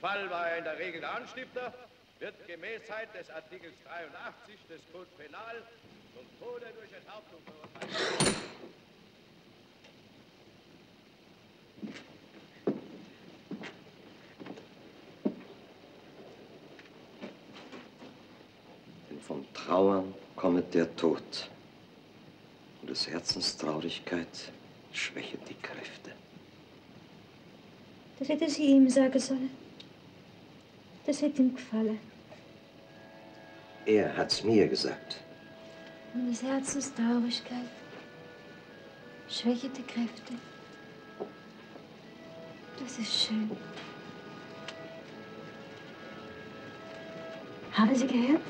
Fall war er in der Regel der Anstifter, wird Gemäßheit des Artikels 83 des Code Penal zum Tode durch Enthauptung verurteilt. Denn vom Trauern kommet der Tod. Und des Herzens Traurigkeit schwächet die Kräfte. Das hätte sie ihm sagen sollen. Das hätte ihm gefallen. Er hat's mir gesagt. Und des Herzens Traurigkeit schwächet die Kräfte. Das ist schön. Haben Sie gehört?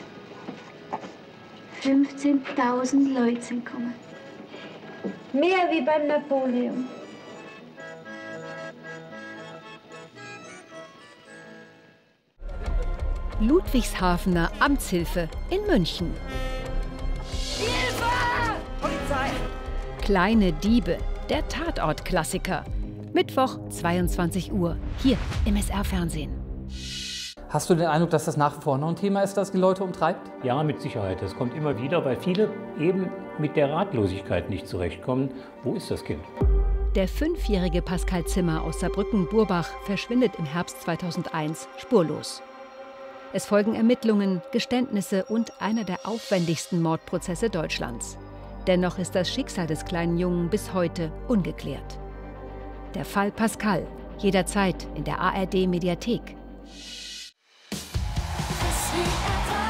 15.000 Leute sind gekommen. Mehr wie beim Napoleon. Ludwigshafener Amtshilfe in München. Hilfe! Polizei! Kleine Diebe, der Tatort-Klassiker. Mittwoch, 22 Uhr, hier im SR-Fernsehen. Hast du den Eindruck, dass das nach wie vor noch ein Thema ist, das die Leute umtreibt? Ja, mit Sicherheit. Das kommt immer wieder, weil viele eben mit der Ratlosigkeit nicht zurechtkommen. Wo ist das Kind? Der 5-jährige Pascal Zimmer aus Saarbrücken-Burbach verschwindet im Herbst 2001 spurlos. Es folgen Ermittlungen, Geständnisse und einer der aufwendigsten Mordprozesse Deutschlands. Dennoch ist das Schicksal des kleinen Jungen bis heute ungeklärt. Der Fall Pascal, jederzeit in der ARD-Mediathek. SWR